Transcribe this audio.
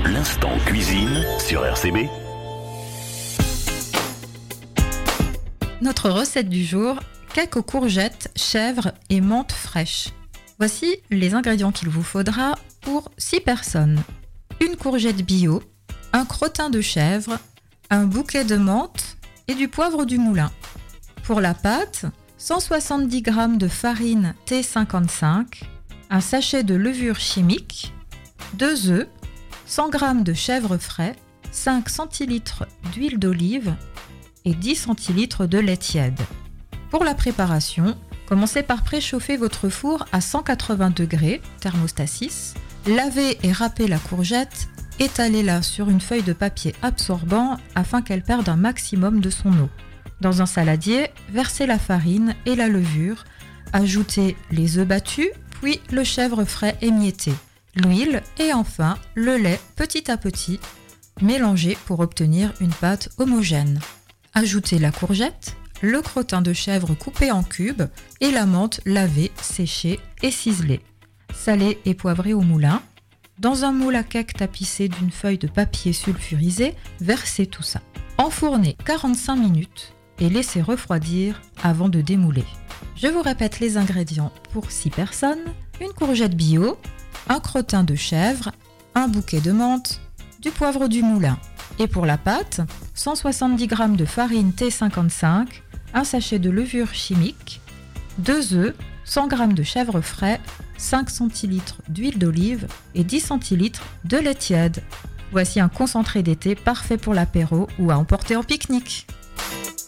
L'instant cuisine sur RCB. Notre recette du jour, cake aux courgettes, chèvres et menthe fraîche. Voici les ingrédients qu'il vous faudra pour 6 personnes. Une courgette bio, un crottin de chèvre, un bouquet de menthe et du poivre du moulin. Pour la pâte, 170 g de farine T55, un sachet de levure chimique, 2 œufs, 100 g de chèvre frais, 5 centilitres d'huile d'olive et 10 centilitres de lait tiède. Pour la préparation, commencez par préchauffer votre four à 180 degrés, thermostat 6. Lavez et râpez la courgette, étalez-la sur une feuille de papier absorbant afin qu'elle perde un maximum de son eau. Dans un saladier, versez la farine et la levure, ajoutez les œufs battus, puis le chèvre frais émietté, l'huile et enfin le lait petit à petit, mélangez pour obtenir une pâte homogène. Ajoutez la courgette, le crottin de chèvre coupé en cubes et la menthe lavée, séchée et ciselée. Salez et poivrez au moulin. Dans un moule à cake tapissé d'une feuille de papier sulfurisé, versez tout ça. Enfournez 45 minutes et laissez refroidir avant de démouler. Je vous répète les ingrédients pour 6 personnes. Une courgette bio, un crottin de chèvre, un bouquet de menthe, du poivre du moulin. Et pour la pâte, 170 g de farine T55, un sachet de levure chimique, 2 œufs, 100 g de chèvre frais, 5 centilitres d'huile d'olive et 10 centilitres de lait tiède. Voici un concentré d'été parfait pour l'apéro ou à emporter en pique-nique.